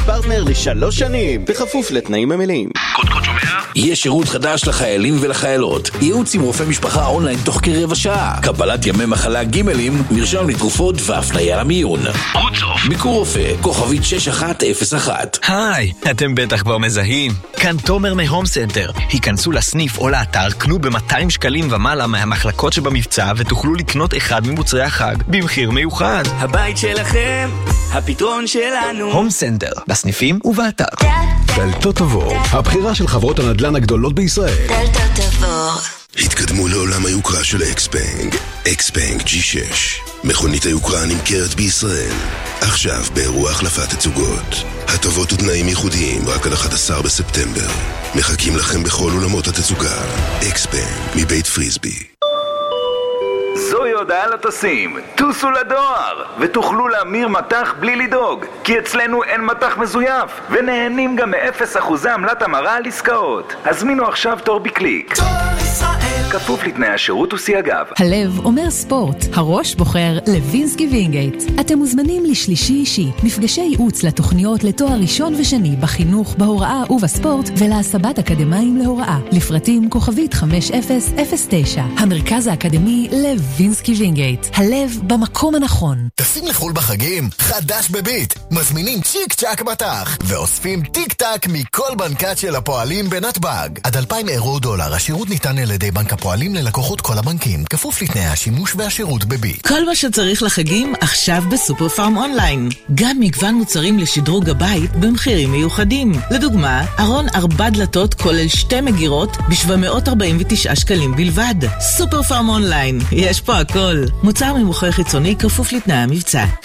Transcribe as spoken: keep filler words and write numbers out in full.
פרטנר לשלוש שנים, בכפוף לתנאים המלאים. קוד קוד שומע? יש שירות חדש לחיילים ולחיילות. ייעוץ עם רופא משפחה אונליין תוך כרבע שעה. קבלת ימי מחלה גימלים, מרשם לתרופות והפניה למיון. קוצוף. ביקור רופא, כוכבית שש אחת אפס אחת. היי, אתם בטח כבר מזהים. כאן תומר מהום סנטר. היכנסו לסניף או לאתר, קנו ב-מאתיים שקלים ומעלה מהמחלקות שבמבצע ותוכלו לקנות אחד ממוצרי החג במחיר מיוחד. הבית שלכם, הפתרון שלנו. הום סנטר, בסניפים ובאתר. דלתות תבור, הבחירה של חברות הנדל"ן הגדולות בישראל. דלתות תבור. התקדמו לעולם היוקרה של אקספנג. אקספנג ג'י שש. מכונית היוקרה נמכרת בישראל. עכשיו באירוע החלפת תצוגות. הטבות ותנאים ייחודיים רק עד אחד עשר בספטמבר. מחכים לכם בכל עולמות התצוגה. אקספנג מבית פריסבי. זוהי הודעה לטסים, טוסו לדואר ותוכלו להמיר מטח בלי לדאוג, כי אצלנו אין מטח מזויף ונהנים גם מאפס אחוזי עמלת המרה על עסקאות. הזמינו עכשיו תור בקליק. תור ישראל, כפוף לתנאי השירות וסייגיו. הלב אומר ספורט, הראש בוחר לוינסקי וינגייט. אתם מוזמנים לשלישי אישי, מפגשי ייעוץ לתוכניות לתואר ראשון ושני בחינוך, בהוראה ובספורט ולהסבת אקדמיים להוראה. לפרטים כוכבית חמש אפס אפס תשע. המרכז האקדמי לוינסקי וינגייט. הלב במקום הנכון. טסים לחול בחגים? חדש בביט. מזמינים צ'יק צ'ק מטח ואוספים טיק טק מכל בנקת של הפועלים בנתב"ג. עד אלפיים אירו דולר. השירות ניתן על ידי בנק הפועלים ללקוחות כל הבנקים, כפוף לתנאי השימוש והשירות בביט. כל מה שצריך לחגים עכשיו בסופר פארם אונליין. גם מגוון מוצרים לשדרוג הבית במחירים מיוחדים. לדוגמה, ארון ארבע דלתות כולל שתי מגירות ב-שבע מאות ארבעים ותשעה שקלים בלבד. סופר פארם אונליין, יש פה הכל. מוצר ממוכר חיצוני כפוף לתנאי המבצע.